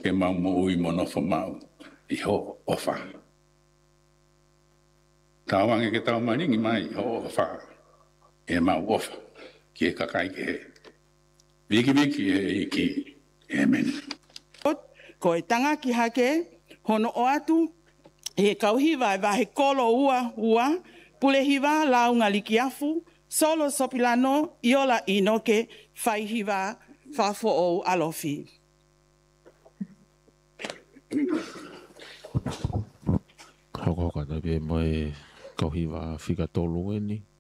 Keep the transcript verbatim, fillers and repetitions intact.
ke mau mo ui mono fa mau i ho ofa. Tawang e ke tau maningi mai ho ofa e mau ofa ki e kakai ke he. Viki viki e iki. Amen. Ko e tanga ki hake, hono o atu, he kauhiwa e wahe kolo ua ua, pule hiwa launga liki afu, solo sopilano, iola inoke, whai hiwa, whafo o alofi. Hoko haka tabi e mai kauhiwa whika tolu e ni.